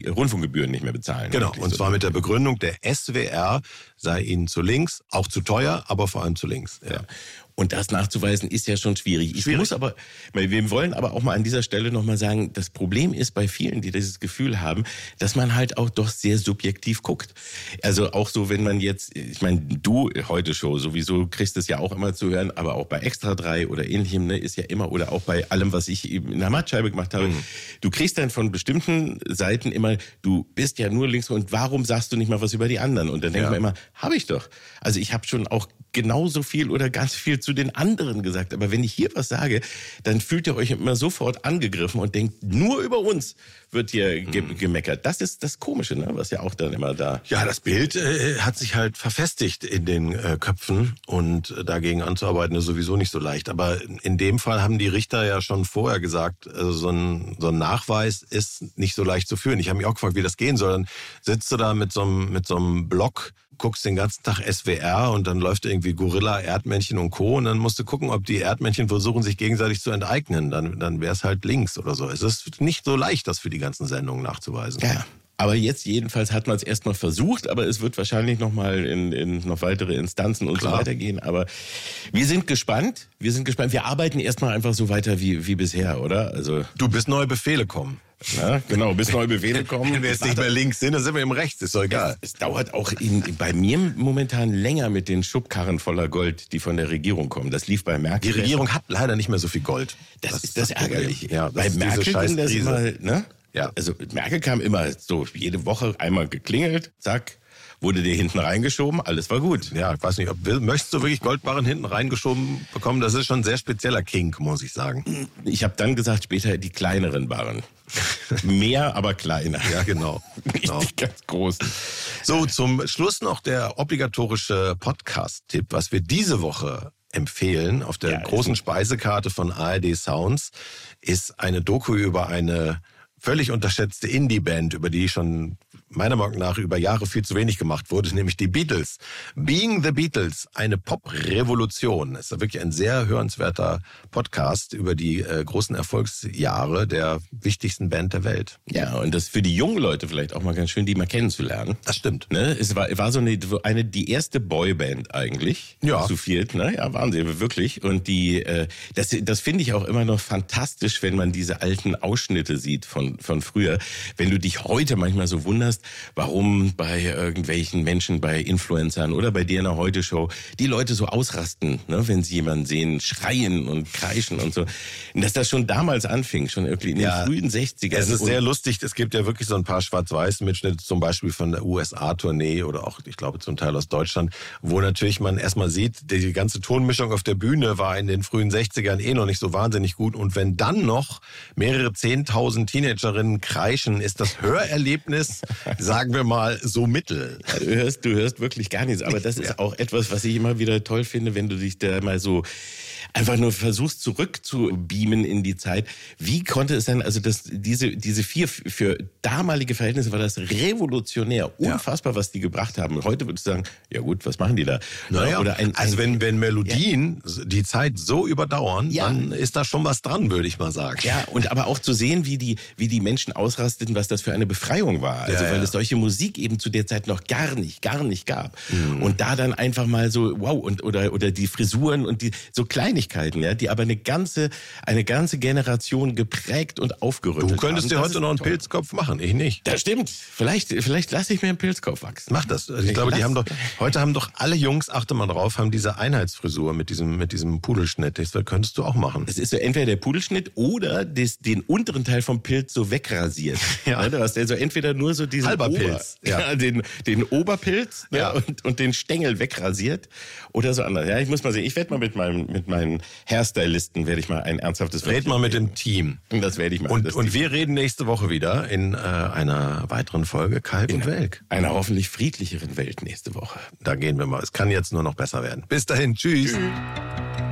Rundfunkgebühren nicht mehr bezahlen. Genau, und zwar mit der Begründung, der SWR sei ihnen zu links, auch zu teuer, aber vor allem zu links. Ja. Und das nachzuweisen ist ja schon schwierig. Wir wollen aber auch mal an dieser Stelle nochmal sagen, das Problem ist bei vielen, die dieses Gefühl haben, dass man halt auch doch sehr subjektiv guckt. Also auch so, wenn man jetzt, ich meine, du heute Show sowieso kriegst es ja auch immer zu hören, aber auch bei Extra 3 oder ähnlichem, ne, ist ja immer, oder auch bei allem, was ich in der Mattscheibe gemacht habe, du kriegst dann von bestimmten Seiten immer, du bist ja nur links und warum sagst du nicht mal was über die anderen? Und dann denkt man immer, habe ich doch. Also ich habe schon auch genauso viel oder ganz viel zu den anderen gesagt. Aber wenn ich hier was sage, dann fühlt ihr euch immer sofort angegriffen und denkt, nur über uns wird hier gemeckert. Das ist das Komische, ne? Was ja auch dann immer da... Ja, das Bild hat sich halt verfestigt in den Köpfen und dagegen anzuarbeiten ist sowieso nicht so leicht. Aber in dem Fall haben die Richter ja schon vorher gesagt, so ein Nachweis ist nicht so leicht zu führen. Ich habe mich auch gefragt, wie das gehen soll. Dann sitzt du da mit so einem Block, guckst den ganzen Tag SWR und dann läuft irgendwie Gorilla, Erdmännchen und Co. Und dann musst du gucken, ob die Erdmännchen versuchen, sich gegenseitig zu enteignen. Dann wäre es halt links oder so. Es ist nicht so leicht, das für die ganzen Sendungen nachzuweisen. Ja. Aber jetzt jedenfalls hat man es erstmal versucht, aber es wird wahrscheinlich nochmal in noch weitere Instanzen und so weiter gehen. Aber wir sind gespannt. Wir arbeiten erstmal einfach so weiter wie bisher, oder? Also Du bis neue Befehle kommen. Ja, genau, bis neue Befehle kommen. Wenn wir jetzt nicht mehr links sind, dann sind wir im Rechts, ist doch egal. Es dauert auch bei mir momentan länger mit den Schubkarren voller Gold, die von der Regierung kommen. Das lief bei Merkel. Die Regierung hat leider nicht mehr so viel Gold. Das ist das Ärgerliche. Ja, bei Merkel ging das immer, ne? Ja. Also Merkel kam immer so jede Woche einmal geklingelt, zack, wurde dir hinten reingeschoben, alles war gut. Ja, ich weiß nicht, möchtest du wirklich Goldbarren hinten reingeschoben bekommen? Das ist schon ein sehr spezieller Kink, muss ich sagen. Ich habe dann gesagt, später die kleineren Barren. Mehr, aber kleiner. Ja, genau. Nicht ganz groß. So, zum Schluss noch der obligatorische Podcast-Tipp, was wir diese Woche empfehlen auf der großen Speisekarte von ARD Sounds, ist eine Doku über eine völlig unterschätzte Indie-Band, über die schon meiner Meinung nach über Jahre viel zu wenig gemacht wurde, nämlich die Beatles. Being the Beatles, eine Pop-Revolution. Ist wirklich ein sehr hörenswerter Podcast über die großen Erfolgsjahre der wichtigsten Band der Welt. Ja, und das für die jungen Leute vielleicht auch mal ganz schön, die mal kennenzulernen. Das stimmt. Ne? Es war so die erste Boyband eigentlich. Ja. Zu viert, ne? Ja, waren sie wirklich. Und das finde ich auch immer noch fantastisch, wenn man diese alten Ausschnitte sieht von früher. Wenn du dich heute manchmal so wunderst, warum bei irgendwelchen Menschen, bei Influencern oder bei dir in der Heute-Show die Leute so ausrasten, ne? Wenn sie jemanden sehen, schreien und kreischen und so. Und dass das schon damals anfing, schon irgendwie in den frühen 60ern. Es ist sehr lustig, es gibt ja wirklich so ein paar Schwarz-Weiß-Mitschnitte, zum Beispiel von der USA-Tournee oder auch, ich glaube, zum Teil aus Deutschland, wo natürlich man erstmal sieht, die ganze Tonmischung auf der Bühne war in den frühen 60ern noch nicht so wahnsinnig gut. Und wenn dann noch mehrere 10.000 Teenagerinnen kreischen, ist das Hörerlebnis, sagen wir mal, so mittel. Du hörst wirklich gar nichts. Aber das ist auch etwas, was ich immer wieder toll finde, wenn du dich da mal so einfach nur versuchst zurückzubeamen in die Zeit. Wie konnte es sein, also diese vier, für damalige Verhältnisse war das revolutionär, unfassbar, was die gebracht haben. Heute würdest du sagen, ja gut, was machen die da? Naja, oder wenn Melodien die Zeit so überdauern, dann ist da schon was dran, würde ich mal sagen. Ja, und aber auch zu sehen, wie die Menschen ausrasteten, was das für eine Befreiung war. Also weil es solche Musik eben zu der Zeit noch gar nicht gab. Und da dann einfach mal so, wow, oder die Frisuren und die so Kleinigkeiten, ja, die aber eine ganze Generation geprägt und aufgerüttelt haben. Du könntest dir heute noch einen Pilzkopf machen, ich nicht. Das stimmt. Vielleicht lasse ich mir einen Pilzkopf wachsen. Mach das. Also ich glaube, heute haben doch alle Jungs, achte mal drauf, haben diese Einheitsfrisur mit diesem Pudelschnitt. Das könntest du auch machen. Es ist so entweder der Pudelschnitt oder den unteren Teil vom Pilz so wegrasiert. Ja. Du hast also entweder nur so diesen halber Pilz. Den Oberpilz und den Stängel wegrasiert oder so anders. Ja, ich muss mal sehen. Ich werde mal mit meinen Hairstylisten ein ernsthaftes Red mal mit dem Team. Das werde ich mal. Und wir reden nächste Woche wieder in einer weiteren Folge Kalk und Welk. Einer hoffentlich friedlicheren Welt nächste Woche. Da gehen wir mal. Es kann jetzt nur noch besser werden. Bis dahin. Tschüss.